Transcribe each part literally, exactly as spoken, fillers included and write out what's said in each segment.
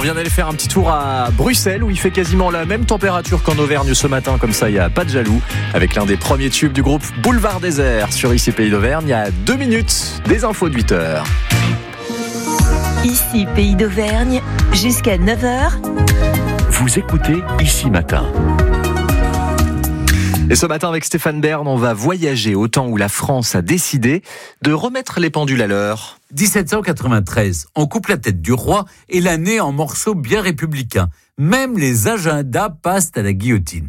vient d'aller faire un petit tour à Bruxelles où il fait quasiment la même température qu'en Auvergne ce matin, comme ça il n'y a pas de jaloux, avec l'un des premiers tubes du groupe Boulevard Désert sur Ici Pays d'Auvergne. Il y a deux minutes, des infos de huit heures. Ici Pays d'Auvergne, jusqu'à neuf heures. Vous écoutez Ici Matin. Et ce matin avec Stéphane Bern, on va voyager au temps où la France a décidé de remettre les pendules à l'heure. dix-sept cent quatre-vingt-treize, on coupe la tête du roi et l'année en morceaux bien républicains. Même les agendas passent à la guillotine.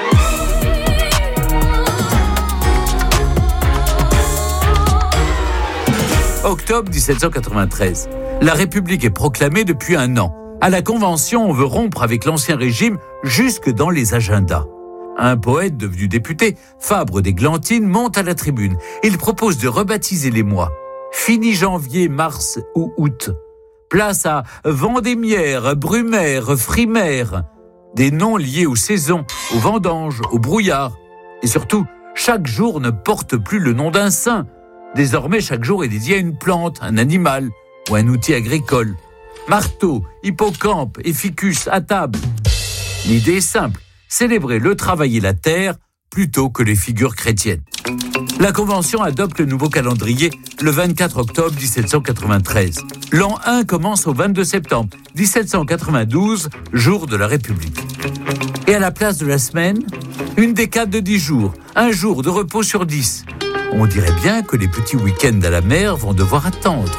Octobre dix-sept cent quatre-vingt-treize. La République est proclamée depuis un an. À la Convention, on veut rompre avec l'Ancien Régime jusque dans les agendas. Un poète devenu député, Fabre d'Églantine, monte à la tribune. Il propose de rebaptiser les mois. Fini janvier, mars ou août. Place à Vendémiaire, Brumaire, Frimaire. Des noms liés aux saisons, aux vendanges, au brouillard. Et surtout, chaque jour ne porte plus le nom d'un saint. Désormais, chaque jour est dédié à une plante, un animal ou un outil agricole. Marteau, hippocampe, efficus, à table. L'idée est simple. Célébrer le travail et la terre plutôt que les figures chrétiennes. La Convention adopte le nouveau calendrier le vingt-quatre octobre dix-sept cent quatre-vingt-treize. L'an un commence au vingt-deux septembre dix-sept cent quatre-vingt-douze, jour de la République. Et à la place de la semaine, une décade de dix jours, un jour de repos sur dix. On dirait bien que les petits week-ends à la mer vont devoir attendre.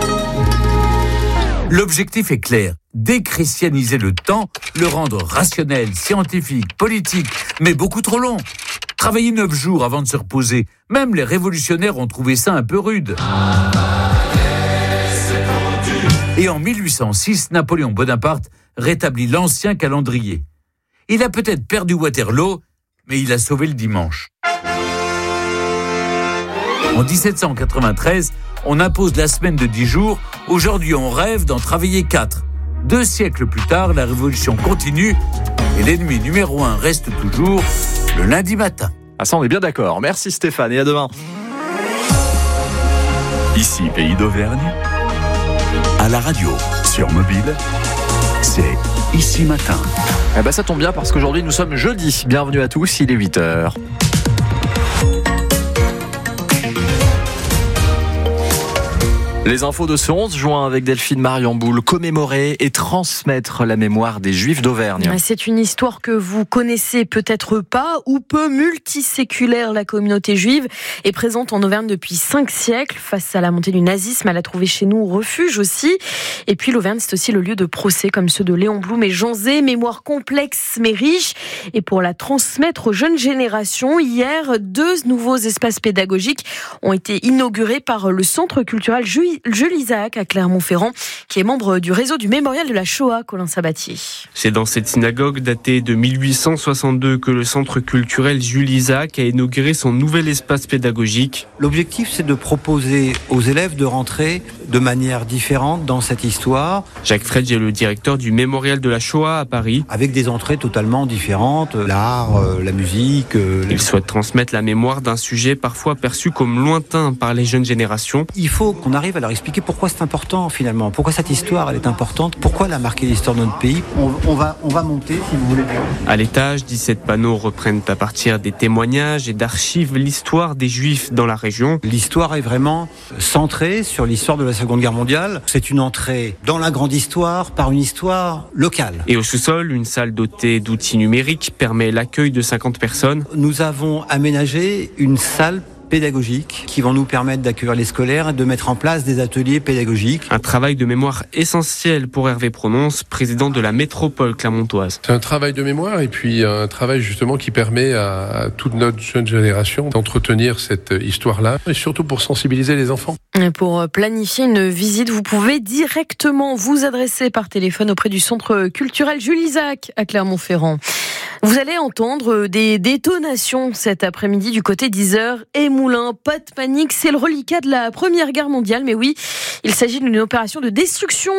L'objectif est clair, déchristianiser le temps, le rendre rationnel, scientifique, politique, mais beaucoup trop long. Travailler neuf jours avant de se reposer, même les révolutionnaires ont trouvé ça un peu rude. Et en mille huit cent six, Napoléon Bonaparte rétablit l'ancien calendrier. Il a peut-être perdu Waterloo, mais il a sauvé le dimanche. En dix-sept cent quatre-vingt-treize, on impose la semaine de dix jours. Aujourd'hui, on rêve d'en travailler quatre. Deux siècles plus tard, la révolution continue et l'ennemi numéro un reste toujours le lundi matin. Ah ça, on est bien d'accord. Merci Stéphane et à demain. Ici Pays d'Auvergne, à la radio, sur mobile, c'est Ici Matin. Eh ben ça tombe bien parce qu'aujourd'hui nous sommes jeudi. Bienvenue à tous, il est huit heures. Les infos de ce onze juin avec Delphine Mariamboul, commémorer et transmettre la mémoire des Juifs d'Auvergne. C'est une histoire que vous connaissez peut-être pas ou peu multiséculaire. La communauté juive est présente en Auvergne depuis cinq siècles. Face à la montée du nazisme, elle a trouvé chez nous refuge aussi. Et puis l'Auvergne, c'est aussi le lieu de procès comme ceux de Léon Blum et Jean Zay. Mémoire complexe mais riche. Et pour la transmettre aux jeunes générations, hier, deux nouveaux espaces pédagogiques ont été inaugurés par le Centre culturel juif Jules Isaac à Clermont-Ferrand, qui est membre du réseau du Mémorial de la Shoah, Colin Sabatier. C'est dans cette synagogue datée de mille huit cent soixante-deux que le Centre culturel Jules Isaac a inauguré son nouvel espace pédagogique. L'objectif, c'est de proposer aux élèves de rentrer de manière différente dans cette histoire. Jacques Fredge est le directeur du Mémorial de la Shoah à Paris. Avec des entrées totalement différentes, l'art, la musique... Il les... souhaite transmettre la mémoire d'un sujet parfois perçu comme lointain par les jeunes générations. Il faut qu'on arrive à leur expliquer pourquoi c'est important finalement, pourquoi cette histoire elle est importante, pourquoi elle a marqué l'histoire de notre pays. On, on, va, on va monter si vous voulez. À l'étage, dix-sept panneaux reprennent à partir des témoignages et d'archives l'histoire des Juifs dans la région. L'histoire est vraiment centrée sur l'histoire de la Seconde Guerre mondiale. C'est une entrée dans la grande histoire par une histoire locale. Et au sous-sol, une salle dotée d'outils numériques permet l'accueil de cinquante personnes. Nous avons aménagé une salle pédagogiques qui vont nous permettre d'accueillir les scolaires et de mettre en place des ateliers pédagogiques. Un travail de mémoire essentiel pour Hervé Prononce, président de la métropole clermontoise. C'est un travail de mémoire et puis un travail justement qui permet à toute notre jeune génération d'entretenir cette histoire-là et surtout pour sensibiliser les enfants. Pour planifier une visite, vous pouvez directement vous adresser par téléphone auprès du Centre culturel Jules Isaac à Clermont-Ferrand. Vous allez entendre des détonations cet après-midi du côté d'Yzeure et Moulins. Pas de panique, c'est le reliquat de la Première Guerre mondiale. Mais oui, il s'agit d'une opération de destruction